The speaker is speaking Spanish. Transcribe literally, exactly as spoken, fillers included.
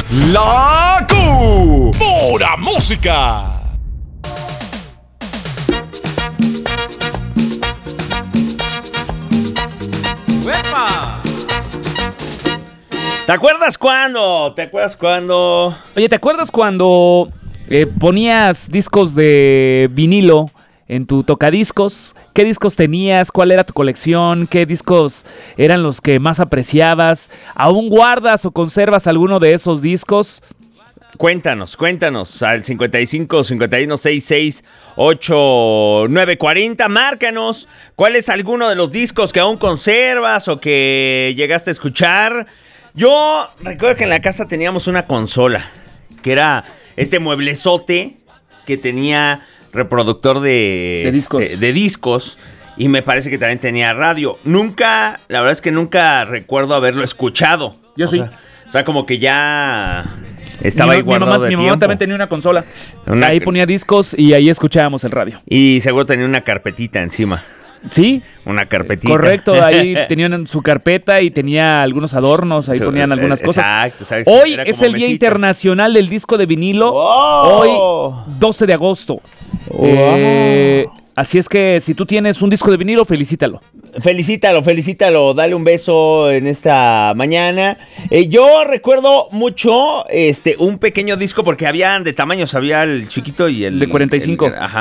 La Q. Pura música. ¡Uepa! ¿Te acuerdas cuándo? ¿Te acuerdas cuándo? Oye, ¿te acuerdas cuando eh, ponías discos de vinilo en tu tocadiscos? ¿Qué discos tenías? ¿Cuál era tu colección? ¿Qué discos eran los que más apreciabas? ¿Aún guardas o conservas alguno de esos discos? Cuéntanos, cuéntanos al cincuenta y cinco, cincuenta y uno, sesenta y seis, ochenta y nueve, cuarenta. Márcanos. ¿Cuál es alguno de los discos que aún conservas o que llegaste a escuchar? Yo recuerdo que en la casa teníamos una consola, que era este mueblezote que tenía reproductor de, de, discos. Este, de discos y me parece que también tenía radio. Nunca, la verdad es que nunca recuerdo haberlo escuchado. Yo o sí. Sea, o sea, como que ya estaba mi, ahí guardado mi mamá, de mi tiempo. mamá también tenía una consola. Una... Ahí ponía discos y ahí escuchábamos el radio. Y seguro tenía una carpetita encima. Sí. Una carpetita. Correcto, ahí tenían su carpeta y tenía algunos adornos, ahí ponían algunas cosas. Exacto, exacto. Hoy Era es como el Día mesita. Internacional del Disco de Vinilo. ¡Wow! Hoy, doce de agosto. ¡Wow! Eh, así es que si tú tienes un disco de vinilo, felicítalo. Felicítalo, felicítalo, dale un beso en esta mañana. Eh, yo recuerdo mucho este un pequeño disco porque habían de tamaños, había el chiquito y el... De cuarenta y cinco. el- ajá.